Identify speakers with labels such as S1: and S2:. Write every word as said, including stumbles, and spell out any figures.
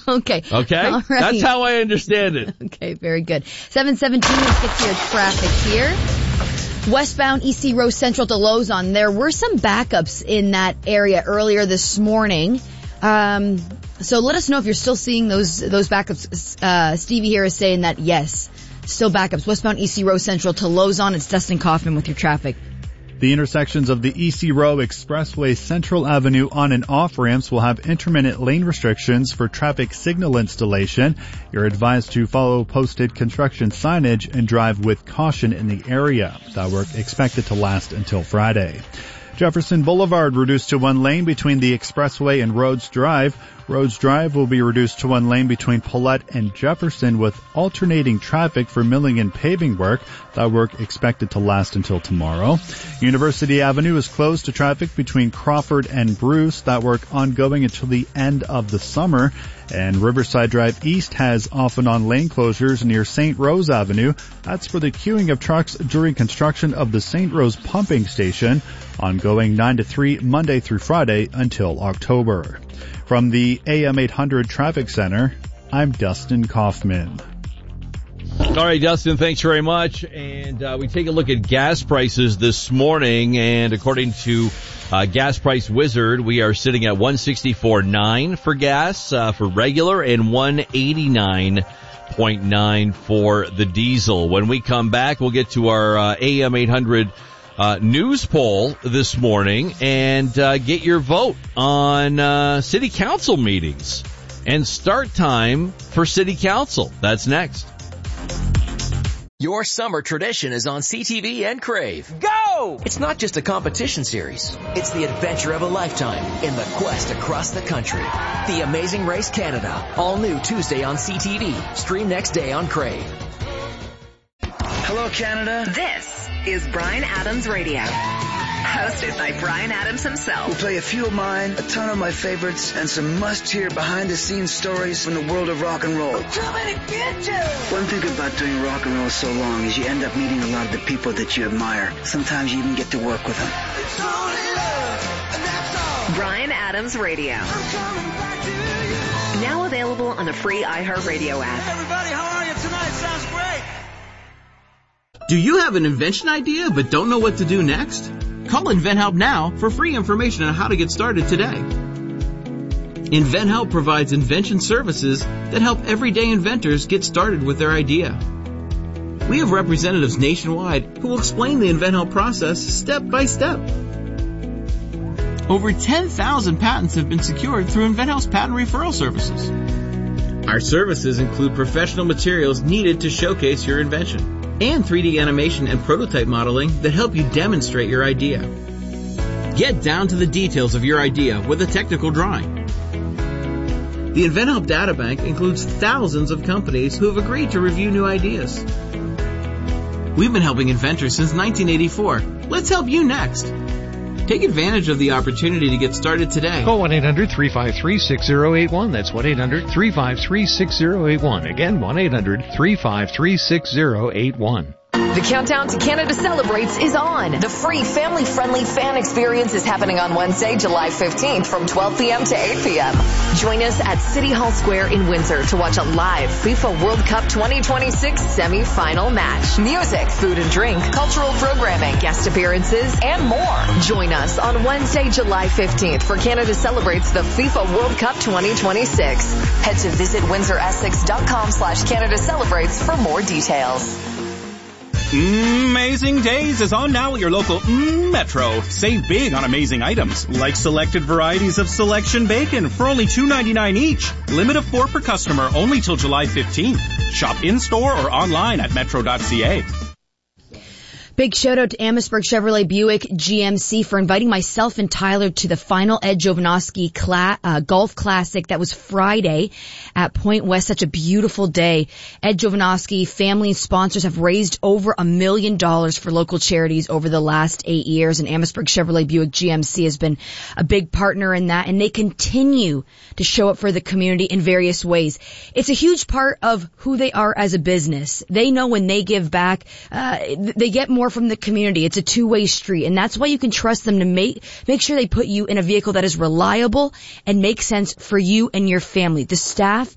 S1: Okay.
S2: Okay?
S1: All right.
S2: That's how I understand it.
S1: Okay, very good. seven seventeen, let's get to your traffic here. Westbound E C Row Central to Lozon. There were some backups in that area earlier this morning. Um, so let us know if you're still seeing those those backups. Uh, Stevie here is saying that, yes, still backups. Westbound E C Row Central to Lozon. It's Dustin Kaufman with your traffic.
S3: The intersections of the E C Row Expressway Central Avenue on and off ramps will have intermittent lane restrictions for traffic signal installation. You're advised to follow posted construction signage and drive with caution in the area. That work expected to last until Friday. Jefferson Boulevard reduced to one lane between the Expressway and Rhodes Drive. Rhodes Drive will be reduced to one lane between Paulette and Jefferson with alternating traffic for milling and paving work. That work expected to last until tomorrow. University Avenue is closed to traffic between Crawford and Bruce. That work ongoing until the end of the summer. And Riverside Drive East has off and on lane closures near Saint Rose Avenue. That's for the queuing of trucks during construction of the Saint Rose pumping station, ongoing nine to three Monday through Friday until October. From the A M eight hundred Traffic Center, I'm Dustin Kaufman.
S2: All right, Dustin, thanks very much. And uh, we take a look at gas prices this morning, and according to uh, Gas Price Wizard, we are sitting at one sixty-four point nine for gas uh, for regular and one eighty-nine point nine for the diesel. When we come back, we'll get to our uh, A M eight hundred Uh, news poll this morning and uh, get your vote on uh, city council meetings and start time for city council. That's next.
S4: Your summer tradition is on C T V and Crave. Go! It's not just a competition series. It's the adventure of a lifetime in the quest across the country. The Amazing Race Canada. All new Tuesday on C T V. Stream next day on Crave.
S5: Hello, Canada.
S6: This is Bryan Adams Radio, hosted by Bryan Adams himself.
S5: We'll play a few of mine, a ton of my favorites, and some must-hear behind-the-scenes stories from the world of rock and roll. One thing about doing rock and roll so long is you end up meeting a lot of the people that you admire. Sometimes you even get to work with them.
S6: Bryan Adams Radio. Now available on the free iHeartRadio app.
S7: Everybody, how are you tonight? Sounds great.
S8: Do you have an invention idea but don't know what to do next? Call InventHelp now for free information on how to get started today. InventHelp provides invention services that help everyday inventors get started with their idea. We have representatives nationwide who will explain the InventHelp process step by step. Over ten thousand patents have been secured through InventHelp's patent referral services. Our services include professional materials needed to showcase your invention, and three D animation and prototype modeling that help you demonstrate your idea. Get down to the details of your idea with a technical drawing. The InventHelp Databank includes thousands of companies who have agreed to review new ideas. We've been helping inventors since nineteen eighty-four. Let's help you next. Take advantage of the opportunity to get started today.
S9: Call one eight hundred three five three six zero eight one. That's one eight hundred three five three six zero eight one. Again, one eight hundred three five three six zero eight one.
S10: The countdown to Canada Celebrates is on. The free family-friendly fan experience is happening on Wednesday, July fifteenth from twelve p.m. to eight p.m. Join us at City Hall Square in Windsor to watch a live FIFA World Cup twenty twenty-six semi-final match. Music, food and drink, cultural programming, guest appearances, and more. Join us on Wednesday, July fifteenth for Canada Celebrates the FIFA World Cup twenty twenty-six. Head to visit windsor essex dot com slash Canada Celebrates for more details.
S11: Amazing Days is on now at your local mm, Metro. Save big on amazing items, like selected varieties of Selection Bacon for only two ninety-nine each. Limit of four per customer, only till July fifteenth. Shop in-store or online at metro dot c a.
S1: Big shout out to Amherstburg Chevrolet Buick G M C for inviting myself and Tyler to the final Ed Jovanovski Cla- uh, Golf Classic that was Friday at Point West. Such a beautiful day. Ed Jovanovski family and sponsors have raised over a million dollars for local charities over the last eight years, and Amherstburg Chevrolet Buick G M C has been a big partner in that, and they continue to show up for the community in various ways. It's a huge part of who they are as a business. They know when they give back, uh, they get more from the community. It's a two-way street, and that's why you can trust them to make make sure they put you in a vehicle that is reliable and makes sense for you and your family. The staff